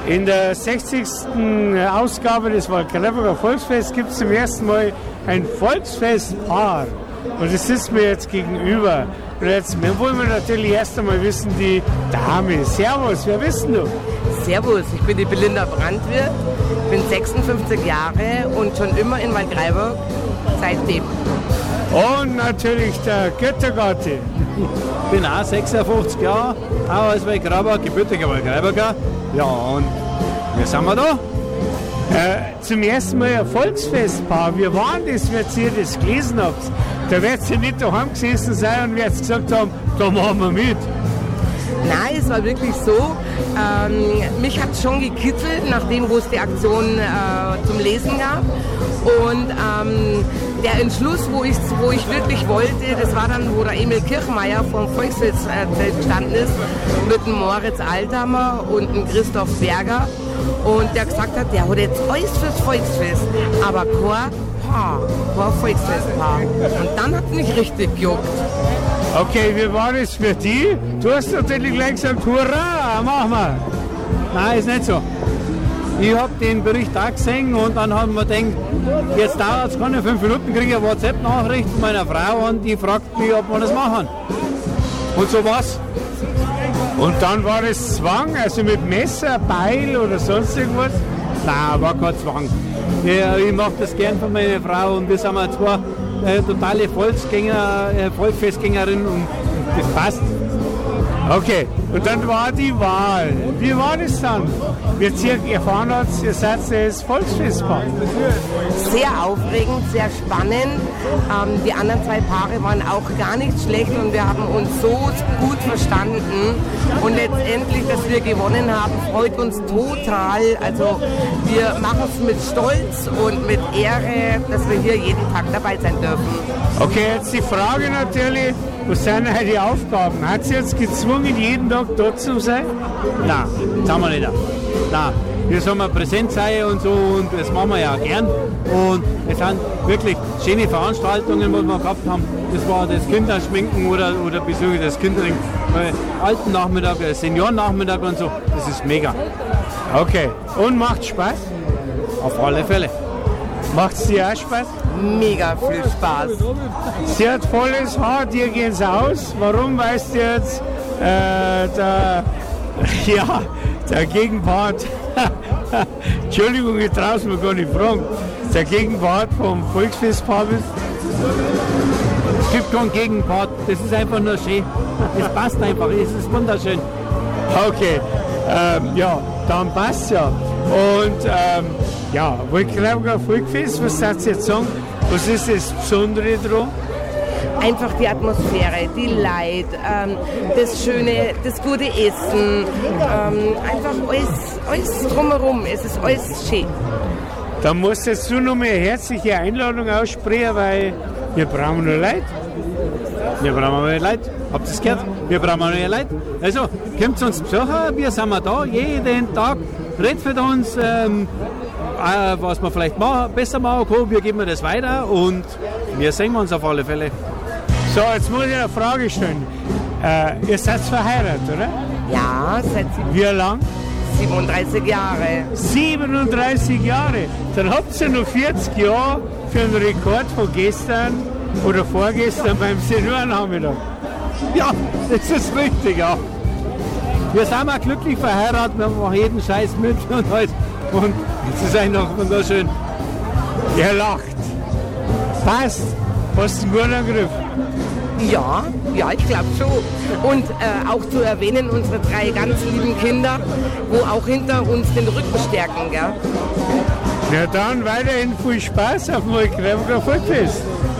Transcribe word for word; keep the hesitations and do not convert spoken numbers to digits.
In der sechzigsten Ausgabe des Waldkraiburger Volksfests gibt es zum ersten Mal ein Volksfestpaar. Und das ist mir jetzt gegenüber. Und jetzt wollen wir natürlich erst einmal wissen, die Dame. Servus, wer bist denn du? Servus, ich bin die Belinda Brandwirt, bin sechsundfünfzig Jahre und schon immer in Waldkraiburg, seitdem. Und natürlich der Göttergatte. Ich bin auch sechsundfünfzig Jahre, auch als Waldkraiburger, gebürtiger Waldkraiburger. Ja, und wie sind wir da? Äh, zum ersten Mal ein Volksfestpaar. Wie war das, wenn ihr das gelesen habt? Da werdet ihr nicht daheim gesessen sein und werdet gesagt haben, da machen wir mit. Nein, es war wirklich so. Ähm, mich hat es schon gekitzelt, nachdem wo es die Aktion äh, zum Lesen gab. Und ähm, der Entschluss, wo ich, wo ich wirklich wollte, das war dann, wo der Emil Kirchmeier vom Volksfest äh, gestanden ist, mit dem Moritz Althammer und dem Christoph Berger. Und der gesagt hat, der hat jetzt alles fürs Volksfest, aber kein Paar, kein Volksfestpaar. Und dann hat mich richtig gejuckt. Okay, wie war das für die? Du hast natürlich gleich gesagt, hurra, machen wir. Nein, ist nicht so. Ich habe den Bericht auch gesehen und dann haben wir gedacht, jetzt dauert es keine fünf Minuten, kriege ich eine WhatsApp-Nachricht von meiner Frau und die fragt mich, ob wir das machen. Und so war's. Und dann war es Zwang, also mit Messer, Beil oder sonst irgendwas? Nein, war kein Zwang. Ich, ich mache das gern von meiner Frau und wir sind wir zwei äh, totale Volksgänger, äh, Volksfestgängerinnen und das passt. Okay, und dann war die Wahl. Wie war das dann? Wir erfahren uns, ihr seid das Volksfestpaar. Sehr aufregend, sehr spannend. Ähm, die anderen zwei Paare waren auch gar nicht schlecht und wir haben uns so gut verstanden. Und letztendlich, dass wir gewonnen haben, freut uns total. Also wir machen es mit Stolz und mit Ehre, dass wir hier jeden Tag dabei sein dürfen. Okay, jetzt die Frage natürlich, was sind heute die Aufgaben? Hat sie jetzt gezwungen, jeden Tag dort zu sein? Nein, das haben wir nicht. Nein, wir sollen präsent sein und so und das machen wir ja auch gern. Und es sind wirklich schöne Veranstaltungen, die wir gehabt haben. Das war das Kinderschminken oder, oder beziehungsweise das Kinderring, äh, alten Nachmittag, äh, Seniorennachmittag und so. Das ist mega. Okay, und macht Spaß? Auf alle Fälle. Macht es dir auch Spaß? Mega viel Spaß. Sie hat volles Haar, dir geht's aus. Warum, weißt du jetzt, äh, der, ja, der Gegenpart, Entschuldigung, ich traue es mir gar nicht fragen, der Gegenpart vom Volksfestpaar bist? Es gibt keinen Gegenpart, das ist einfach nur schön. Es passt einfach, es ist wunderschön. Okay, ähm, ja, dann passt ja. Und ähm, ja, Waldkraiburger Volksfest, was sollst du jetzt sagen? Was ist das Besondere daran? Einfach die Atmosphäre, die Leute, ähm, das Schöne, das gute Essen, ähm, einfach alles, alles drumherum, es ist alles schön. Dann musst jetzt du noch mal eine herzliche Einladung aussprechen, weil wir brauchen nur Leute. Wir brauchen neue Leute. Habt ihr es gehört? Wir brauchen neue Leute. Also, kommt zu uns besuchen, wir sind da jeden Tag. Redet für uns, ähm, äh, was wir vielleicht machen, besser machen können. Wir geben das weiter und wir sehen uns auf alle Fälle. So, jetzt muss ich eine Frage stellen. Äh, ihr seid verheiratet, oder? Ja, seit Wie lang? siebenunddreißig Jahre. siebenunddreißig Jahre. Dann habt ihr noch vierzig Jahre für einen Rekord von gestern oder vorgestern beim Seniorennachmittag. Ja, das ist richtig, ja. Wir sind auch glücklich verheiratet, wir machen jeden Scheiß mit und alles. Und es ist einfach wunderschön. Ihr lacht. Passt. Hast du einen guten Griff? Ja, ja, ich glaube schon. Und äh, auch zu erwähnen, unsere drei ganz lieben Kinder, wo auch hinter uns den Rücken stärken, gell? Ja, dann weiterhin viel Spaß auf dem Waldkraiburger Volksfest.